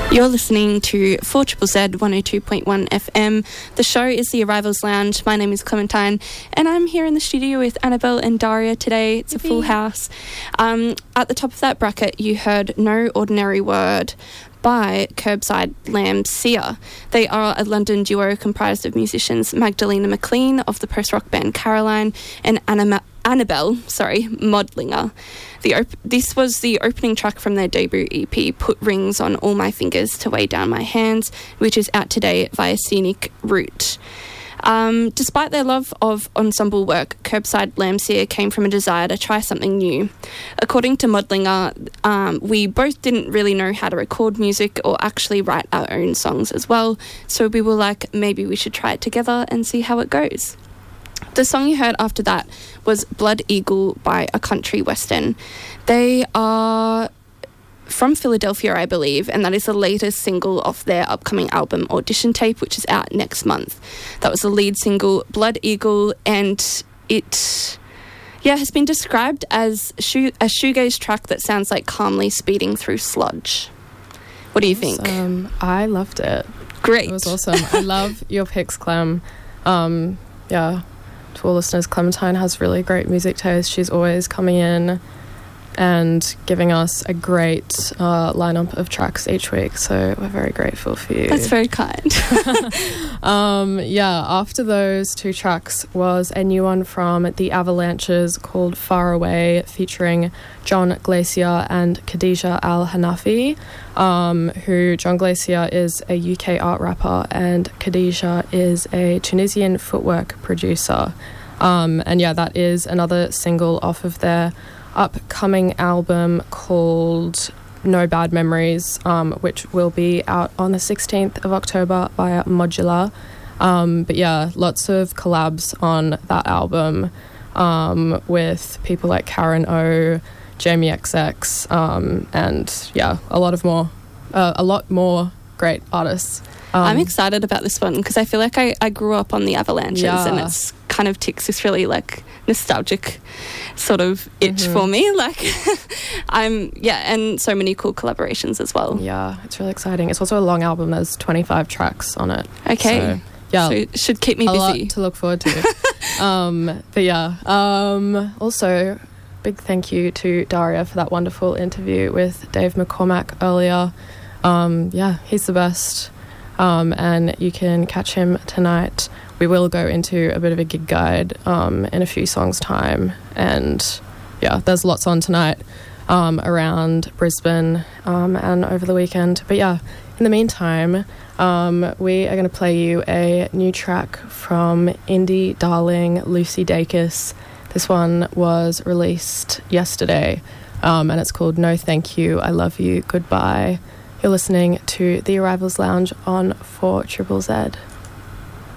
You're listening to 4ZZZ 102.1 FM. The show is The Arrivals Lounge. My name is Clementine, and I'm here in the studio with Annabelle and Daria today. It's a full house. At the top of that bracket, you heard No Ordinary Word by Curbside Lamb Sear. They are a London duo comprised of musicians Magdalena McLean of the post-rock band Caroline and Annabelle Modlinger. This was the opening track from their debut EP, Put Rings on All My Fingers to Weigh Down My Hands, which is out today via Scenic Route. Despite their love of ensemble work, Curbside Lamb Sear came from a desire to try something new. According to Modlinger, we both didn't really know how to record music or actually write our own songs as well, so we were like, maybe we should try it together and see how it goes. The song you heard after that was Blood Eagle by A Country Western. They are from Philadelphia, I believe, and that is the latest single off their upcoming album Audition Tape, which is out next month. That was the lead single, Blood Eagle, and it has been described as a shoegaze track that sounds like calmly speeding through sludge. What do you think? I loved it. Great. It was awesome. I love your picks, Clem. To all listeners, Clementine has really great music taste. She's always coming in and giving us a great lineup of tracks each week, so we're very grateful for you. That's very kind. After those two tracks was a new one from The Avalanches called Far Away, featuring John Glacier and Khadija Al Hanafi, who John Glacier is a UK art rapper and Khadija is a Tunisian footwork producer. That is another single off of their upcoming album called No Bad Memories, which will be out on the 16th of October via Modular. Lots of collabs on that album with people like Karen O, Jamie XX, a lot more great artists. I'm excited about this one because I feel like I grew up on the Avalanches and it's kind of ticks this really like nostalgic sort of itch for me. Like and so many cool collaborations as well. Yeah, it's really exciting. It's also a long album. There's 25 tracks on it. Okay. So should keep me busy. A lot to look forward to. Also, big thank you to Daria for that wonderful interview with Dave McCormack earlier. He's the best. And you can catch him tonight. We will go into a bit of a gig guide in a few songs' time. And there's lots on tonight around Brisbane and over the weekend. But in the meantime, we are going to play you a new track from indie darling Lucy Dacus. This one was released yesterday, and it's called No Thank You, I Love You, Goodbye. You're listening to The Arrivals Lounge on 4ZZZ.